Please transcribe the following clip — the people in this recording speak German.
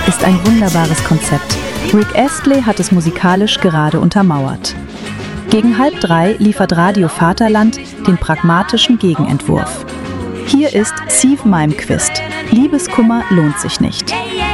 ist ein wunderbares Konzept. Rick Astley hat es musikalisch gerade untermauert. Gegen 2:30 liefert Radio Vaterland den pragmatischen Gegenentwurf. Hier ist Siw Malmkvist. Liebeskummer lohnt sich nicht.